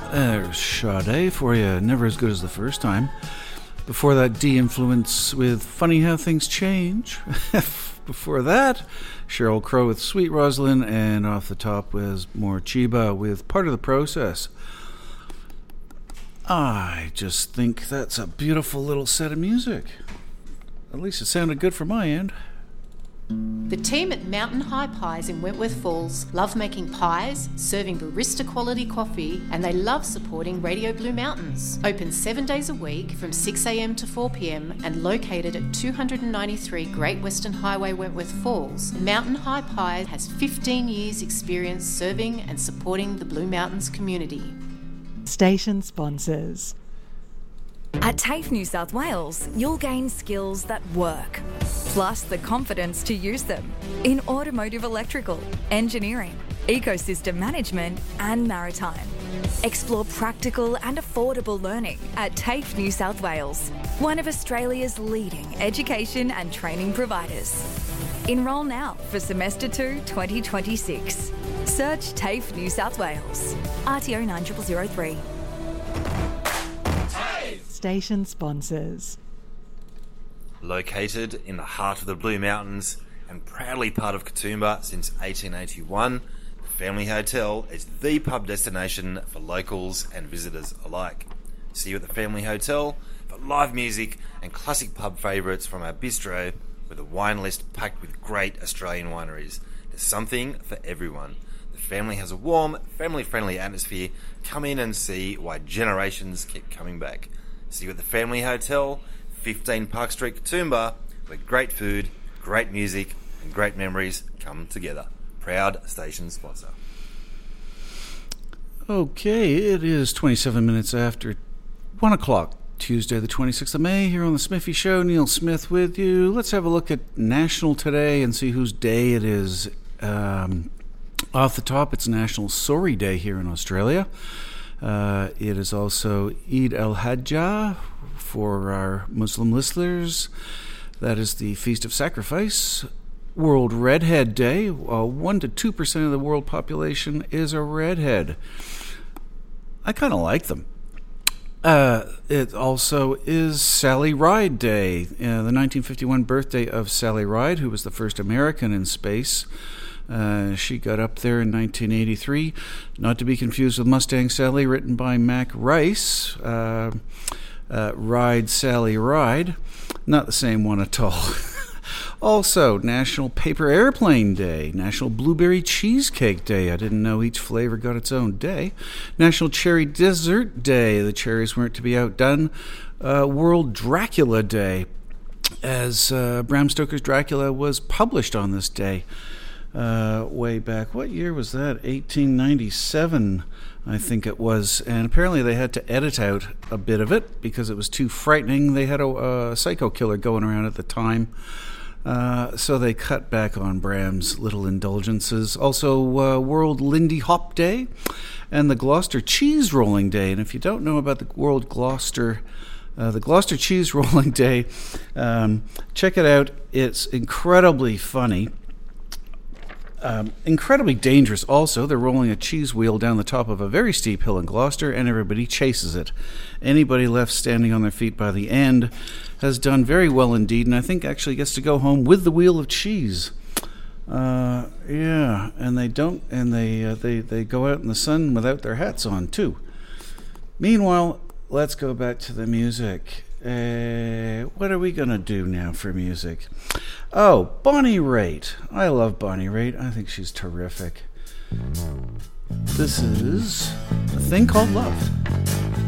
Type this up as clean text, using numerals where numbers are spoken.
There's Sade for you, never as good as the first time. Before that, D-Influence with Funny How Things Change. Before that, Sheryl Crow with Sweet Rosalind, and off the top was more Chiba with Part of the Process. I just think that's a beautiful little set of music. At least it sounded good from my end. The team at Mountain High Pies in Wentworth Falls love making pies, serving barista quality coffee, and they love supporting Radio Blue Mountains. Open 7 days a week from 6 a.m. to 4 p.m. and located at 293 Great Western Highway, Wentworth Falls, Mountain High Pies has 15 years experience serving and supporting the Blue Mountains community. Station sponsors. At TAFE New South Wales, you'll gain skills that work, plus the confidence to use them in automotive electrical, engineering, ecosystem management and maritime. Explore practical and affordable learning at TAFE New South Wales, one of Australia's leading education and training providers. Enrol now for Semester 2 2026. Search TAFE New South Wales. RTO 9003. Station sponsors. Located in the heart of the Blue Mountains and proudly part of Katoomba since 1881, the Family Hotel is the pub destination for locals and visitors alike. See you at the Family Hotel for live music and classic pub favourites from our bistro, with a wine list packed with great Australian wineries. There's something for everyone. The family has a warm, family-friendly atmosphere. Come in and see why generations keep coming back. See you at the Family Hotel, 15 Park Street, Katoomba, where great food, great music, and great memories come together. Proud station sponsor. Okay, it is 27 minutes after 1 o'clock, Tuesday the 26th of May, here on the Smithy Show. Neil Smith with you. Let's have a look at National today and see whose day it is. Off the top, it's National Sorry Day here in Australia. It is also Eid al-Hajjah for our Muslim listeners. That is the Feast of Sacrifice. World Redhead Day. 1 to 2% of the world population is a redhead. I kind of like them. It also is Sally Ride Day, the 1951 birthday of Sally Ride, who was the first American in space. She got up there in 1983, not to be confused with Mustang Sally, written by Mac Rice. Ride, Sally, Ride. Not the same one at all. Also, National Paper Airplane Day, National Blueberry Cheesecake Day. I didn't know each flavor got its own day. National Cherry Dessert Day. The cherries weren't to be outdone. World Dracula Day, as Bram Stoker's Dracula was published on this day. Way back. What year was that? 1897, I think it was. And apparently they had to edit out a bit of it because it was too frightening. They had a psycho killer going around at the time. So they cut back on Bram's little indulgences. Also, World Lindy Hop Day and the Gloucester Cheese Rolling Day. And if you don't know about the Gloucester Cheese Rolling Day, check it out. It's incredibly funny. Incredibly dangerous also. They're rolling a cheese wheel down the top of a very steep hill in Gloucester, and everybody chases it. Anybody left standing on their feet by the end has done very well indeed, and I think actually gets to go home with the wheel of cheese. Yeah, and they don't, and they go out in the sun without their hats on too. Meanwhile, let's go back to the music. What are we going to do now for music? Oh, Bonnie Raitt. I love Bonnie Raitt. I think she's terrific. This is A Thing Called Love.